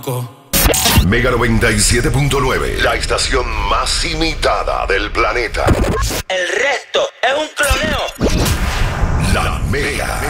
Mega 97.9, la estación más imitada del planeta. El resto es un cloneo. La Mega.